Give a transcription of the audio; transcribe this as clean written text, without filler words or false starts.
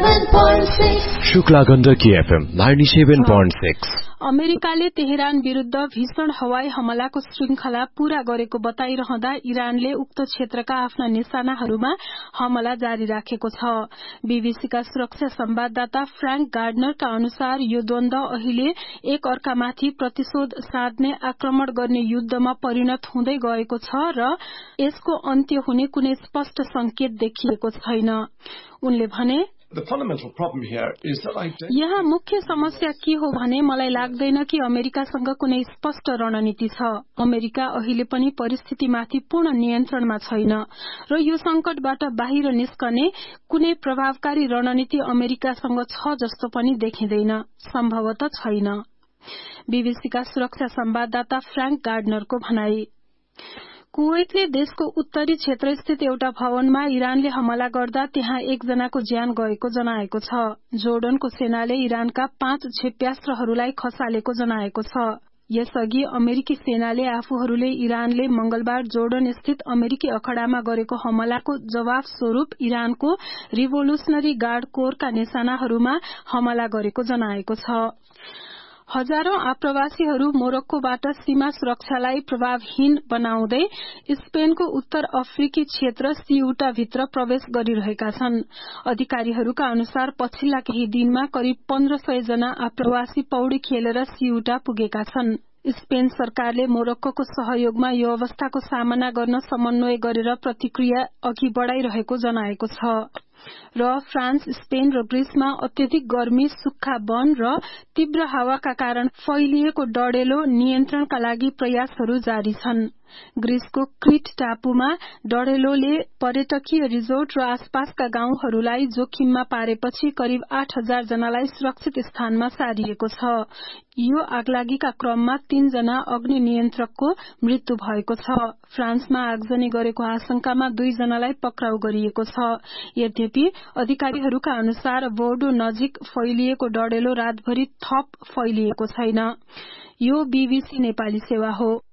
97.6 Shukla Gandaki FM 97.6 अमेरिकाले Tehran विरूद्ध भीषण हवाई हमलाको श्रृंखला पूरा गरेको बताइरहँदा इरानले उक्त क्षेत्रका आफ्ना निशानाहरूमा हमला जारी राखेको छ। बीबीसीका सुरक्षा संवाददाता फ्रैंक गार्डनरका अनुसार यो द्वन्द अहिले एक अर्कामाथि प्रतिशोध साध्ने आक्रमण गर्ने युद्धमा परिणत हुँदै गएको छ र यसको अन्त्य हुने कुनै स्पष्ट संकेत देखिएको छैन। उनले भने यहाँ मुख्य समस्या के हो भने मलाई लाग्दैन कि अमेरिकासँग कुनै स्पष्ट रणनीति छ। अमेरिका अहिले पनि परिस्थितिमाथि पूर्ण नियन्त्रणमा छैन र यो संकटबाट बाहिर निस्कने कुनै प्रभावकारी रणनीति अमेरिकासँग छ जस्तो पनि देखिँदैन। सम्भवतः छैन। बीबीसीका सुरक्षा संवाददाता फ्रैंक गार्डनरको भनाई। कुवैतले देशको उत्तरी क्षेत्रस्थित एउटा भवनमा इरानले हमला गर्दा त्यहाँ एकजनाको ज्यान गएको जनाएको छ। जोर्डनको सेनाले इरानका 5 क्षेप्यास्त्रहरूलाई खसालेको जनाएको छ। यसअघि अमेरिकी सेनाले आफूहरूले इरानले मंगलबार जोर्डन स्थित अमेरिकी अखडामा गरेको हमलाको जवाब स्वरूप इरानको रिभोल्युशनरी गार्ड कोरका निशानाहरूमा हमला गरेको जनाएको छ। हजारौं आप्रवासीहरू मोरक्कोबाट सीमा सुरक्षालाई प्रभावहीन बनाउँदै स्पेनको उत्तर अफ्रिकी क्षेत्र सिउटा भित्र प्रवेश गरिरहेका छन्। अधिकारीहरूका अनुसार पछिल्ला केही दिनमा करिब 1500 जना आप्रवासी पौडी खेलेर सिउटा पुगेका छन्। स्पेन सरकारले मोरक्कोको सहयोगमा यो अवस्थाको सामना गर्न समन्वय गरेर प्रतिक्रिया अघि बढ़ाइरहेको जनाएको छ। र फ्रान्स, स्पेन र ग्रीसमा अत्यधिक गर्मी, सुक्खा वन र तीव्र हावाका कारण फैलिएको डढेलो नियन्त्रणका लागि प्रयासहरू जारी छन्। ग्रीसको क्रीट टापुमा डढेलोले पर्यटकीय रिजोर्ट र आसपासका गाउँहरूलाई जोखिममा पारेपछि करिब 8000 जनालाई सुरक्षित स्थानमा सारिएको छ। यो आगलागीका क्रममा 3 जना अग्नि नियन्त्रकको मृत्यु भएको छ। फ्रान्समा आगजनी गरेको आशंकामा 2 जनालाई पक्राउ गरिएको छ। यद्यपि अधिकारीहरूका अनुसार बोर्डो नजिक फैलिएको डढेलो रातभरि थप फैलिएको छैन। यो बीबीसी नेपाली सेवा हो।